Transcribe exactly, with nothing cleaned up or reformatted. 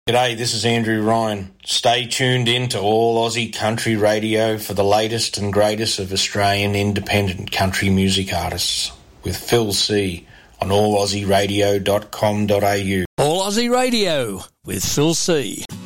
G'day, this is Andrew Ryan. Stay tuned in to All Aussie Country Radio for the latest and greatest of Australian independent country music artists with Phil C on all aussie radio dot com dot a u. All Aussie Radio with Phil C.